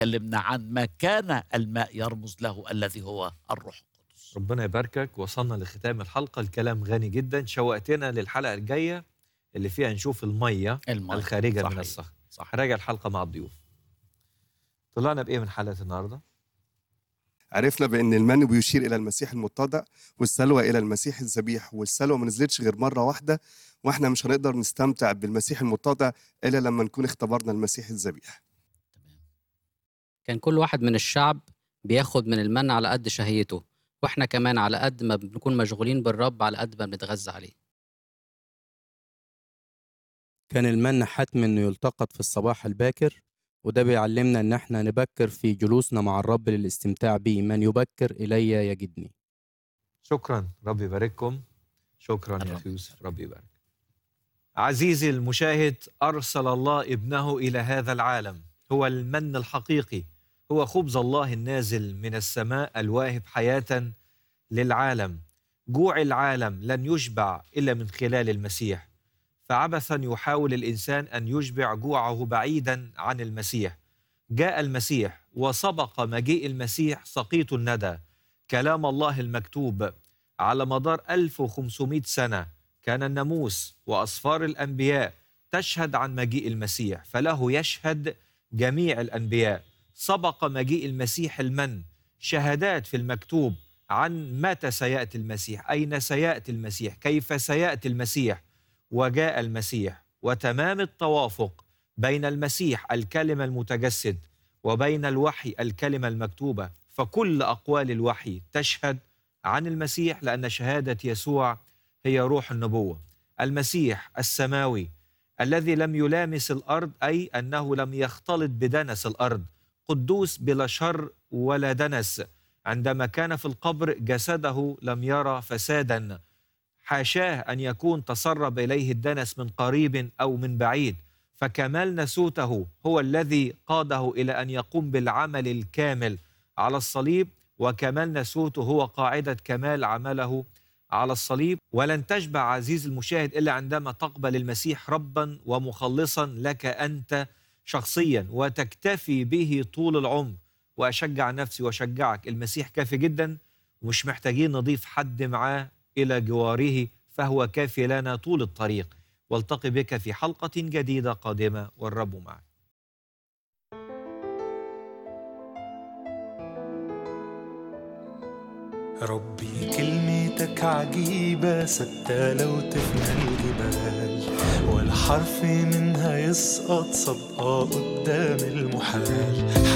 تكلمنا عن ما كان الماء يرمز له الذي هو الروح القدس. ربنا يباركك. وصلنا لختام الحلقة، الكلام غني جدا، شوقتنا للحلقة الجاية اللي فيها نشوف المية الخارجة من الصخر. راجع الحلقة مع الضيوف. طلعنا بإيه من حلقة النهاردة؟ عرفنا بأن المن بيشير إلى المسيح المتضع، والسلوى إلى المسيح الذبيح، والسلوى ما نزلتش غير مرة واحدة، وإحنا مش هنقدر نستمتع بالمسيح المتضع إلا لما نكون اختبرنا المسيح الذبيح. كان كل واحد من الشعب بياخد من المن على قد شهيته، واحنا كمان على قد ما بنكون مشغولين بالرب على قد ما بنتغذى عليه. كان المن حتم انه يلتقط في الصباح الباكر، وده بيعلمنا ان احنا نبكر في جلوسنا مع الرب للاستمتاع به. من يبكر الي يجدني. شكرا، رب يبارككم. شكرا يا أخي يوسف، رب يبارك. عزيزي المشاهد، أرسل الله ابنه إلى هذا العالم، هو المن الحقيقي، هو خبز الله النازل من السماء الواهب حياة للعالم. جوع العالم لن يشبع إلا من خلال المسيح، فعبثا يحاول الإنسان أن يشبع جوعه بعيدا عن المسيح. جاء المسيح، وسبق مجيء المسيح سقيط الندى، كلام الله المكتوب على مدار 1500 سنة. كان الناموس وأسفار الأنبياء تشهد عن مجيء المسيح، فله يشهد جميع الأنبياء. سبق مجيء المسيح المن، شهادات في المكتوب عن متى سيأتي المسيح، أين سيأتي المسيح، كيف سيأتي المسيح. وجاء المسيح، وتمام التوافق بين المسيح الكلمة المتجسد وبين الوحي الكلمة المكتوبة. فكل أقوال الوحي تشهد عن المسيح، لأن شهادة يسوع هي روح النبوة. المسيح السماوي الذي لم يلامس الأرض، أي أنه لم يختلط بدنس الأرض، قدوس بلا شر ولا دنس. عندما كان في القبر جسده لم يرى فسادا، حاشاه أن يكون تسرب إليه الدنس من قريب أو من بعيد. فكمال ناسوته هو الذي قاده إلى أن يقوم بالعمل الكامل على الصليب، وكمال ناسوته هو قاعدة كمال عمله على الصليب. ولن تشبع عزيز المشاهد إلا عندما تقبل المسيح ربا ومخلصا لك أنت شخصيا، وتكتفي به طول العمر. وأشجع نفسي وأشجعك، المسيح كافي جدا، ومش محتاجين نضيف حد معاه إلى جواره، فهو كافي لنا طول الطريق. والتقي بك في حلقة جديدة قادمة، والرب معك. ربي كلمتك عجيبة، ثابتة لو تفنى الجبال، ولا حرف منها يسقط صدقة قدام المحال.